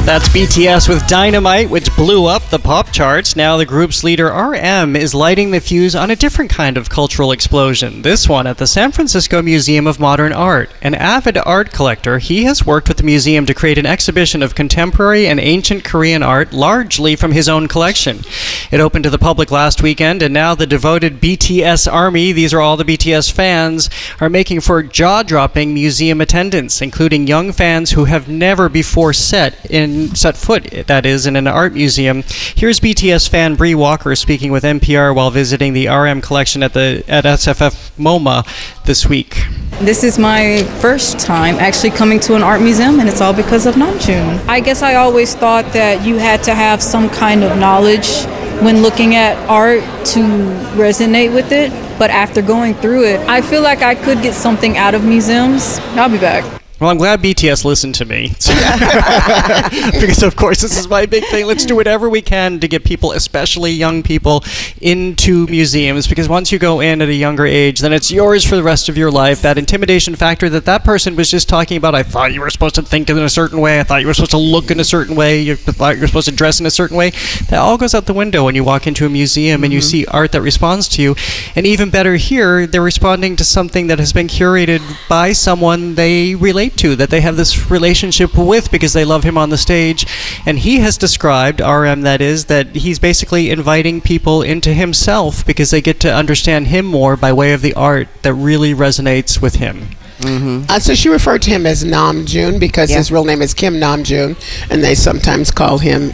That's BTS with Dynamite, which blew up the pop charts. Now the group's leader RM is lighting the fuse on a different kind of cultural explosion. This one at the San Francisco Museum of Modern Art. An avid art collector, he has worked with the museum to create an exhibition of contemporary and ancient Korean art, largely from his own collection. It opened to the public last weekend, and now the devoted BTS army, these are all the BTS fans, are making for jaw-dropping museum attendance, including young fans who have never before set foot, that is, in an art museum. Here's BTS fan Bree Walker speaking with NPR while visiting the RM collection at SFF MoMA this week. This is my first time actually coming to an art museum, and it's all because of Namjoon. I guess I always thought that you had to have some kind of knowledge when looking at art to resonate with it, but after going through it, I feel like I could get something out of museums. I'll be back. Well, I'm glad BTS listened to me. Because, of course, this is my big thing. Let's do whatever we can to get people, especially young people, into museums. Because once you go in at a younger age, then it's yours for the rest of your life. That intimidation factor that person was just talking about, I thought you were supposed to think in a certain way. I thought you were supposed to look in a certain way. You thought you were supposed to dress in a certain way. That all goes out the window when you walk into a museum and you see art that responds to you. And even better here, they're responding to something that has been curated by someone they relate to, that they have this relationship with because they love him on the stage. And he has described, RM that is, that he's basically inviting people into himself because they get to understand him more by way of the art that really resonates with him. So she referred to him as Namjoon because his real name is Kim Namjoon, and they sometimes call him,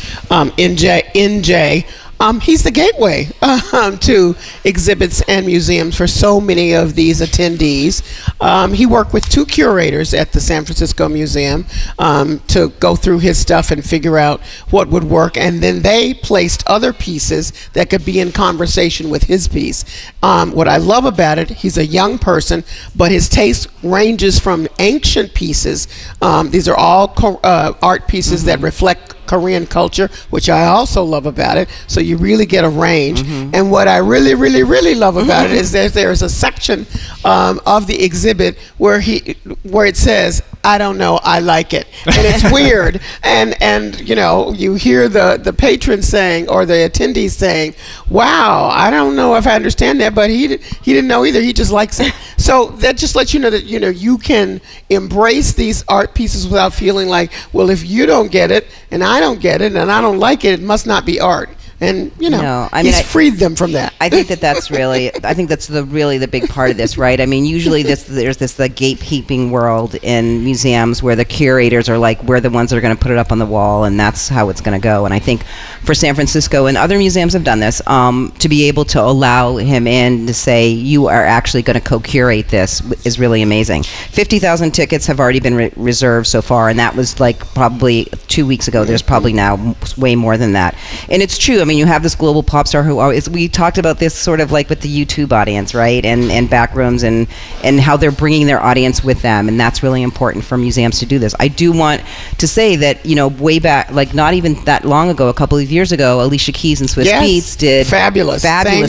NJ. He's the gateway to exhibits and museums for so many of these attendees. He worked with 2 curators at the San Francisco Museum to go through his stuff and figure out what would work, and then they placed other pieces that could be in conversation with his piece. What I love about it, he's a young person, but his taste ranges from ancient pieces. These are all art pieces that reflect Korean culture, which I also love about it. So you really get a range. And what I really, really, really love about it is that there's a section of the exhibit where it says, "I don't know, I like it," and it's weird. And you hear the patron saying, or the attendees saying, "Wow, I don't know if I understand that," but he didn't know either. He just likes it. So that just lets you know that you can embrace these art pieces without feeling like, well, if you don't get it and I don't get it and I don't like it, it must not be art. And he's freed them from that. I think that's really the big part of this, right? I mean, usually there's the gatekeeping world in museums where the curators are like, we're the ones that are going to put it up on the wall, and that's how it's going to go. And I think for San Francisco, and other museums have done this, to be able to allow him in to say, you are actually going to co-curate this is really amazing. 50,000 tickets have already been reserved so far, and that was like probably 2 weeks ago. There's probably now way more than that. And it's true. I mean, you have this global pop star who always, we talked about this sort of like with the YouTube audience, right? And Backrooms and how they're bringing their audience with them. And that's really important for museums to do this. I do want to say that, way back, like not even that long ago, a couple of years ago, Alicia Keys and Swiss Beats did fabulous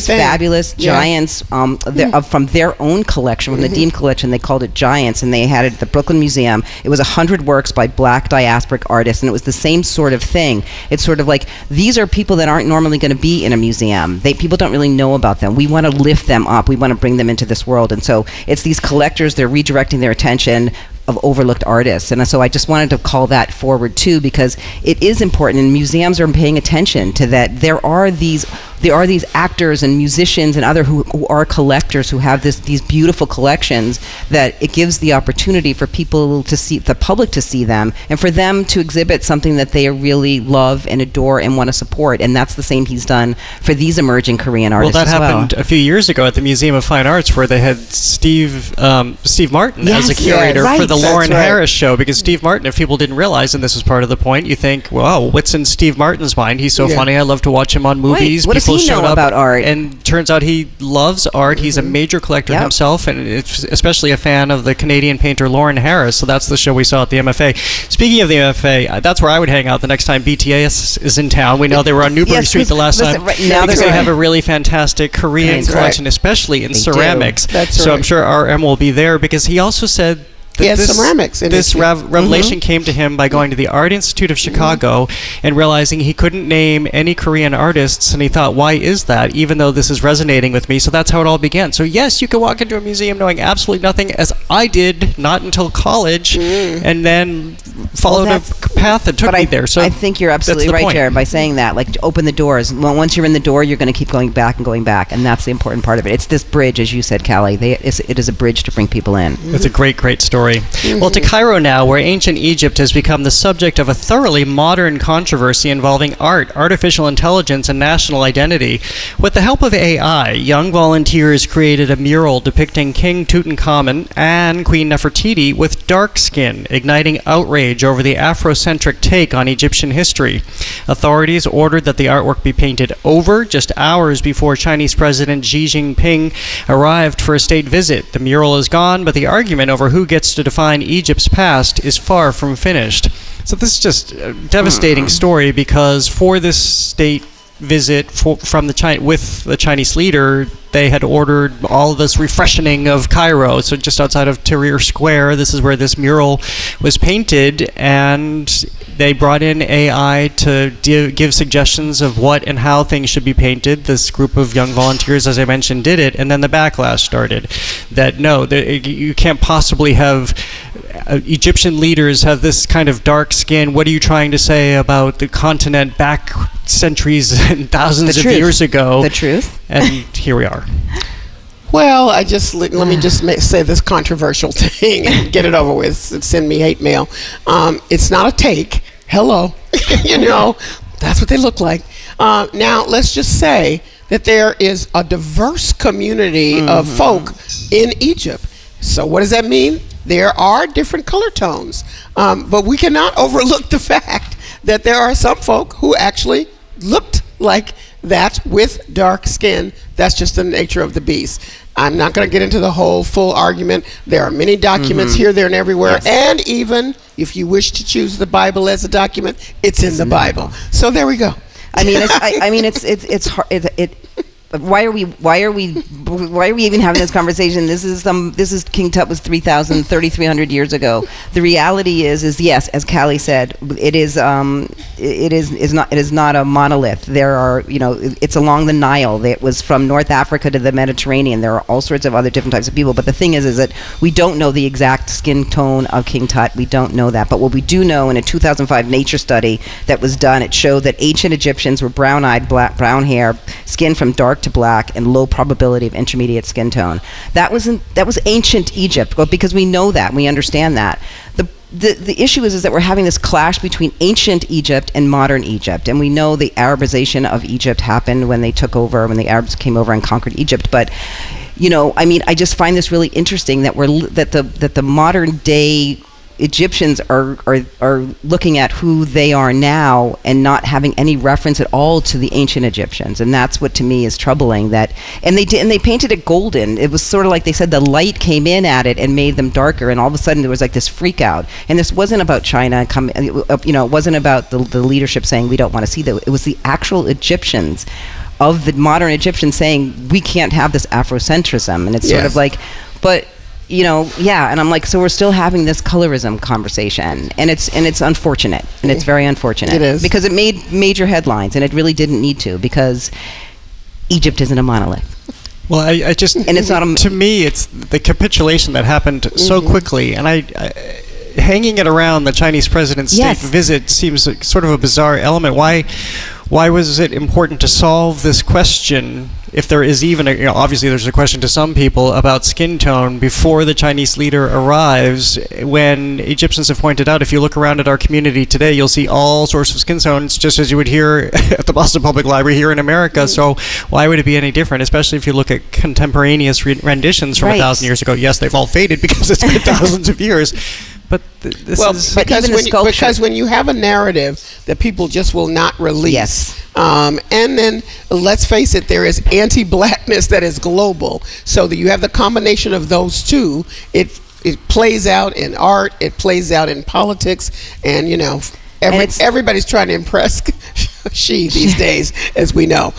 Giants from their own collection, from the Deem collection. They called it Giants, and they had it at the Brooklyn Museum. It was 100 works by Black diasporic artists, and it was the same sort of thing. It's sort of like, these are people that aren't normally going to be in a museum. People don't really know about them. We want to lift them up. We want to bring them into this world. And so it's these collectors, they're redirecting their attention of overlooked artists. And so I just wanted to call that forward too, because it is important, and museums are paying attention to that. There are these actors and musicians and other who are collectors who have these beautiful collections, that it gives the opportunity for people to see, the public to see them, and for them to exhibit something that they really love and adore and want to support. And that's the same he's done for these emerging Korean artists. Well, that happened a few years ago at the Museum of Fine Arts, where they had Steve Martin as a curator for the Lauren Harris show, because Steve Martin, if people didn't realize, and this is part of the point, you think, well, what's in Steve Martin's mind? He's so funny. I love to watch him on movies. What does he know about art? And turns out he loves art. He's a major collector himself, and it's especially a fan of the Canadian painter Lauren Harris. So that's the show we saw at the MFA. Speaking of the MFA, that's where I would hang out the next time BTS is in town. We know they were on Newbury Street the last time. Now they have a really fantastic Korean collection, especially in ceramics. That's so I'm sure RM will be there, because he also said He had ceramics in this his revelation came to him by going to the Art Institute of Chicago and realizing he couldn't name any Korean artists, and he thought, why is that, even though this is resonating with me? So that's how it all began. So yes, you can walk into a museum knowing absolutely nothing, as I did not until college, and then followed a path that took me there. So I think you're absolutely right, Jared, by saying that. Like, open the doors. Well, once you're in the door, you're going to keep going back, and that's the important part of it. It's this bridge, as you said, Callie. It is a bridge to bring people in. It's a great, great story. Well, to Cairo now, where ancient Egypt has become the subject of a thoroughly modern controversy involving art, artificial intelligence, and national identity. With the help of AI, young volunteers created a mural depicting King Tutankhamun and Queen Nefertiti with dark skin, igniting outrage over the Afrocentric take on Egyptian history. Authorities ordered that the artwork be painted over just hours before Chinese President Xi Jinping arrived for a state visit. The mural is gone, but the argument over who gets to define Egypt's past is far from finished. So this is just a devastating story, because for this state visit from with the Chinese leader, they had ordered all this refreshening of Cairo. So just outside of Tahrir Square, this is where this mural was painted, and they brought in AI to give suggestions of what and how things should be painted. This group of young volunteers, as I mentioned, did it, and then the backlash started. That no, you can't possibly have Egyptian leaders have this kind of dark skin. What are you trying to say about the continent back centuries and thousands of years ago? The truth. And here we are. Well, let me just say this controversial thing and get it over with. Send me hate mail. It's not a take. Hello. That's what they look like. Now, let's just say that there is a diverse community of folk in Egypt. So what does that mean? There are different color tones. But we cannot overlook the fact that there are some folk who actually looked like that with dark skin. That's just the nature of the beast. I'm not going to get into the whole full argument. There are many documents here, there, and everywhere. Yes. And even if you wish to choose the Bible as a document, it's in the Bible. So there we go. I mean, it's hard. Why are we even having this conversation? This is King Tut was 3,300 years ago. The reality is yes, as Callie said, it is not a monolith. There are, it's along the Nile. It was from North Africa to the Mediterranean. There are all sorts of other different types of people. But the thing is that we don't know the exact skin tone of King Tut. We don't know that. But what we do know, in a 2005 Nature study that was done, it showed that ancient Egyptians were brown-eyed, brown hair, skin from dark to black, and low probability of intermediate skin tone. That was ancient Egypt, because we know that, we understand that. The issue is that we're having this clash between ancient Egypt and modern Egypt, and we know the Arabization of Egypt happened when they took over, when the Arabs came over and conquered Egypt. But I just find this really interesting that the modern day Egyptians are looking at who they are now and not having any reference at all to the ancient Egyptians, and that's what to me is troubling. And they painted it golden. It was sort of like they said the light came in at it and made them darker, and all of a sudden there was like this freak out. And this wasn't about China it wasn't about the leadership saying we don't want to see that. It was the actual Egyptians, of the modern Egyptians, saying we can't have this Afrocentrism, and it's sort of like, but. And I'm like, so we're still having this colorism conversation, and it's unfortunate, and it's very unfortunate. It is, because it made major headlines, and it really didn't need to, because Egypt isn't a monolith. Well, I just, and it's not to me, it's the capitulation that happened so quickly, and I hanging it around the Chinese president's state visit seems sort of a bizarre element. Why was it important to solve this question, if there is even obviously there's a question to some people about skin tone before the Chinese leader arrives, when Egyptians have pointed out, if you look around at our community today, you'll see all sorts of skin tones, just as you would hear at the Boston Public Library here in America. So why would it be any different, especially if you look at contemporaneous renditions from 1,000 years ago? Yes, they've all faded because it's been thousands of years. But because when you have a narrative that people just will not release, and then let's face it, there is anti-blackness that is global, so that you have the combination of those two. It plays out in art, it plays out in politics, and everybody's trying to impress she these days, as we know.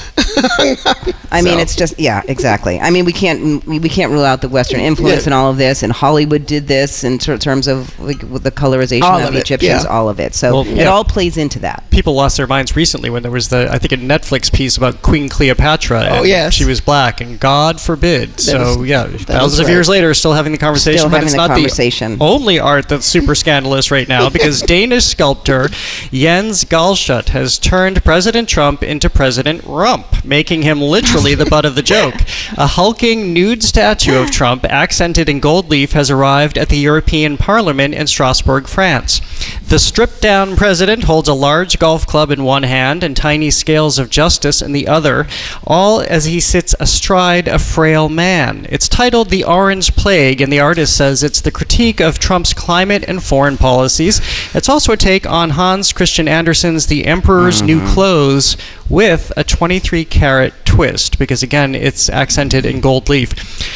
I mean, it's just, yeah, exactly. I mean, we can't rule out the Western influence in all of this, and Hollywood did this in terms of like, with the colorization of Egyptians, all of it. So it all plays into that. People lost their minds recently when there was I think a Netflix piece about Queen Cleopatra. Oh, yes. She was black, and God forbid. Thousands of years later, still having the conversation, Still but having it's the not conversation. the only art that's super scandalous right now, because Danish sculptor Jens Galschutt has turned President Trump into President Rump, making him literally the butt of the joke. A hulking nude statue of Trump, accented in gold leaf, has arrived at the European Parliament in Strasbourg, France. The stripped-down president holds a large golf club in one hand and tiny scales of justice in the other, all as he sits astride a frail man. It's titled The Orange Plague, and the artist says it's the critique of Trump's climate and foreign policies. It's also a take on Hans Christian Andersen's The Emperor's New Clothes with a 23-carat twist, because again, it's accented in gold leaf.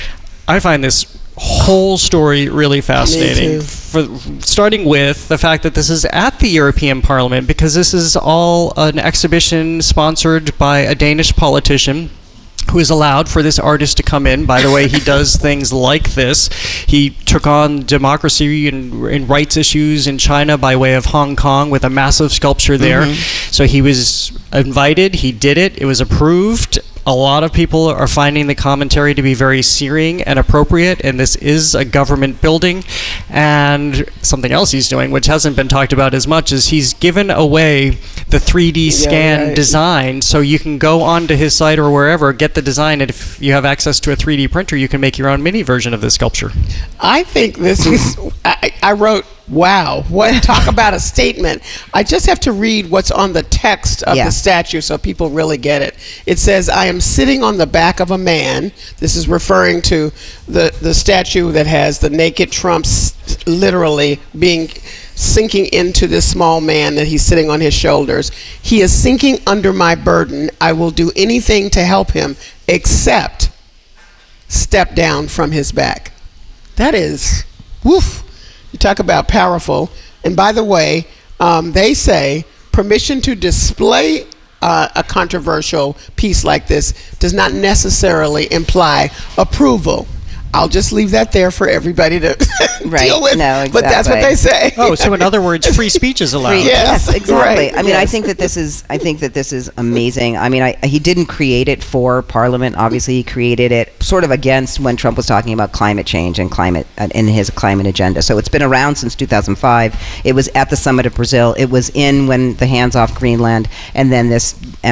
I find this whole story really fascinating. Starting with the fact that this is at the European Parliament, because this is all an exhibition sponsored by a Danish politician who is allowed for this artist to come in. By the way, he does things like this. He took on democracy and rights issues in China by way of Hong Kong with a massive sculpture there. So he was invited, he did it, it was approved. A lot of people are finding the commentary to be very searing and appropriate, and this is a government building. And something else he's doing, which hasn't been talked about as much, is he's given away the 3D scan design, so you can go onto his site or wherever, get the design, and if you have access to a 3D printer, you can make your own mini version of this sculpture. I think this is, I wrote, wow, what, talk about a statement. I just have to read what's on the text of the statue so people really get it. It says, I am sitting on the back of a man. This is referring to the statue that has the naked Trump literally sinking into this small man that he's sitting on his shoulders. He is sinking under my burden. I will do anything to help him except step down from his back. That is, woof. You talk about powerful. And by the way, they say permission to display a controversial piece like this does not necessarily imply approval. I'll just leave that there for everybody to deal with. No, exactly. But that's what they say. Oh, so in other words, free speech is allowed. Yes, exactly. Right. I mean, I think that this is amazing. I mean, he didn't create it for Parliament. Obviously, he created it sort of against when Trump was talking about climate change and climate in his climate agenda. So it's been around since 2005. It was at the summit of Brazil. It was in when the Hands Off Greenland, and then this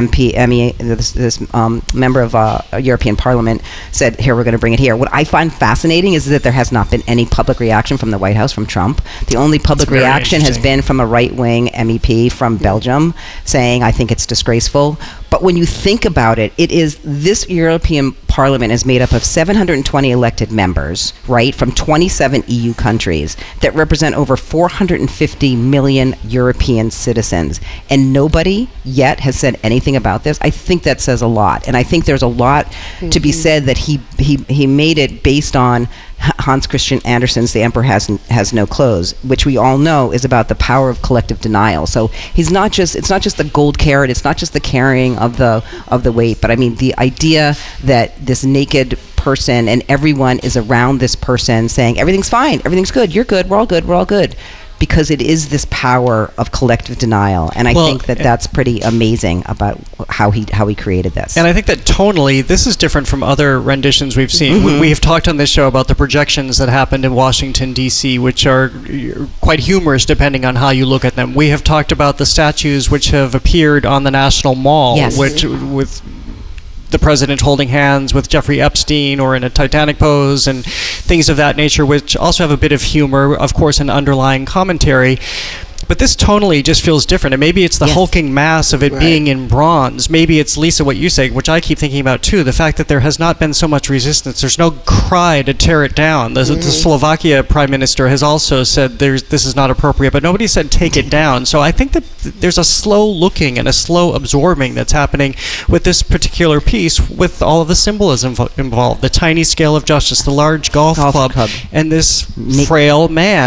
member of European Parliament said, "Here, we're going to bring it here." What I find fascinating is that there has not been any public reaction from the White House from Trump. The only public reaction has been from a right-wing MEP from Belgium saying, I think it's disgraceful. But when you think about it, it is this European Parliament is made up of 720 elected members, right, from 27 EU countries that represent over 450 million European citizens. And nobody yet has said anything about this. I think that says a lot. And I think there's a lot to be said that he made it based on Hans Christian Andersen's The Emperor Has No Clothes, which we all know is about the power of collective denial. So it's not just the gold carat, it's not just the carrying of the weight, but I mean the idea that this naked person and everyone is around this person saying everything's fine, everything's good, you're good, we're all good, we're all good. Because it is this power of collective denial, and I think that that's pretty amazing about how he created this. And I think that tonally, this is different from other renditions we've seen. We have talked on this show about the projections that happened in Washington, D.C., which are quite humorous depending on how you look at them. We have talked about the statues which have appeared on the National Mall, which with the president holding hands with Jeffrey Epstein or in a Titanic pose and things of that nature, which also have a bit of humor, of course, an underlying commentary. But this tonally just feels different. And maybe it's the hulking mass of it being in bronze. Maybe it's, Lisa, what you say, which I keep thinking about too, the fact that there has not been so much resistance. There's no cry to tear it down. The Slovakia prime minister has also said this is not appropriate, but nobody said take it down. So I think that there's a slow looking and a slow absorbing that's happening with this particular piece, with all of the symbolism involved. The tiny scale of justice, the large golf club, and this frail man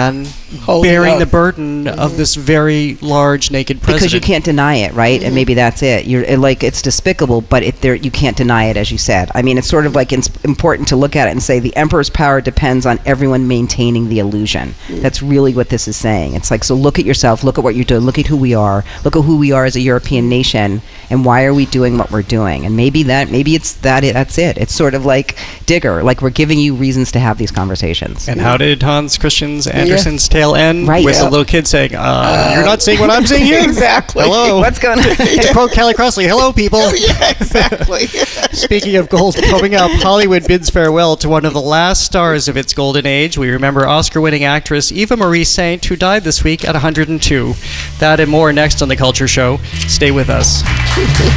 Holding bearing up. the burden of this very large naked president. Because you can't deny it, right? And maybe that's it. It's despicable, but you can't deny it, as you said. I mean, it's sort of like it's important to look at it and say the emperor's power depends on everyone maintaining the illusion. That's really what this is saying. It's like, so look at yourself, look at what you're doing, look at who we are as a European nation, and why are we doing what we're doing? And that's it. It's sort of like Digger, like we're giving you reasons to have these conversations. And how did Hans Christian Andersen's tale end? Right. With a little kid saying, "You're not seeing what I'm seeing here." Exactly. Hello. What's going on? To quote Kelly Crossley, "Hello, people." Yeah, exactly. Speaking of gold coming up, Hollywood bids farewell to one of the last stars of its golden age. We remember Oscar-winning actress Eva Marie Saint, who died this week at 102. That and more next on The Culture Show. Stay with us.